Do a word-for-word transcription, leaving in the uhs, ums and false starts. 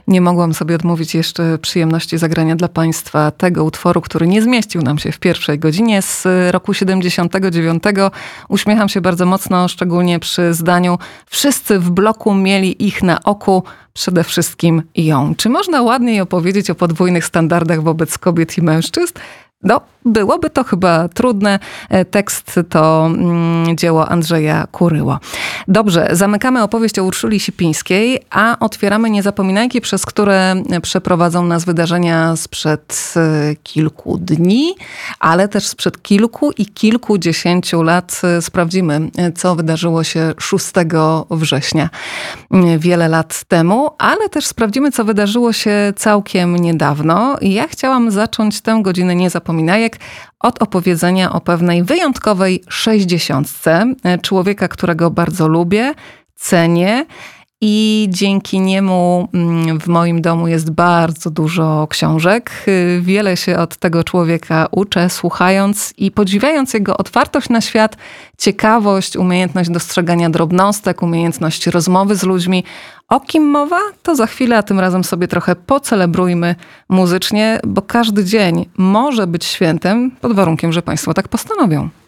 Nie mogłam sobie odmówić jeszcze przyjemności zagrania dla Państwa tego utworu, który nie zmieścił nam się w pierwszej godzinie z roku siedemdziesiątego dziewiątego. Uśmiecham się bardzo mocno, szczególnie przy zdaniu wszyscy w bloku mieli ich na oku, przede wszystkim ją. Czy można ładniej opowiedzieć o podwójnych standardach wobec kobiet i mężczyzn? No, byłoby to chyba trudne. Tekst to mm, dzieło Andrzeja Kuryło. Dobrze, zamykamy opowieść o Urszuli Sipińskiej, a otwieramy Niezapominajki, przez które przeprowadzą nas wydarzenia sprzed kilku dni, ale też sprzed kilku i kilkudziesięciu lat. Sprawdzimy, co wydarzyło się szóstego września, wiele lat temu, ale też sprawdzimy, co wydarzyło się całkiem niedawno. Ja chciałam zacząć tę godzinę Niezapominajek od opowiedzenia o pewnej wyjątkowej sześćdziesiątce. Człowieka, którego bardzo lubię, cenię i dzięki niemu w moim domu jest bardzo dużo książek. Wiele się od tego człowieka uczę, słuchając i podziwiając jego otwartość na świat, ciekawość, umiejętność dostrzegania drobnostek, umiejętność rozmowy z ludźmi. O kim mowa? To za chwilę, a tym razem sobie trochę pocelebrujmy muzycznie, bo każdy dzień może być świętem pod warunkiem, że Państwo tak postanowią.